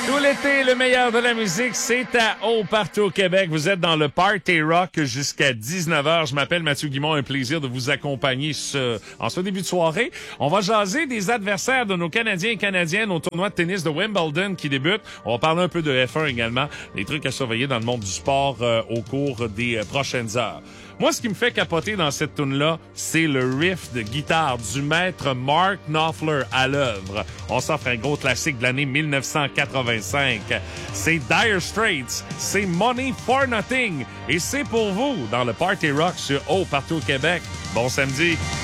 Tout l'été, le meilleur de la musique, c'est à Haut partout au Québec. Vous êtes dans le Party Rock jusqu'à 19h. Je m'appelle Mathieu Guimond, un plaisir de vous accompagner en ce début de soirée. On va jaser des adversaires de nos Canadiens et Canadiennes au tournoi de tennis de Wimbledon qui débute. On va parler un peu de F1 également, des trucs à surveiller dans le monde du sport au cours des prochaines heures. Moi, ce qui me fait capoter dans cette tune-là, c'est le riff de guitare du maître Mark Knopfler à l'œuvre. On s'offre un gros classique de l'année 1985. C'est Dire Straits, c'est Money for Nothing. Et c'est pour vous dans le Party Rock sur Haut partout au Québec. Bon samedi!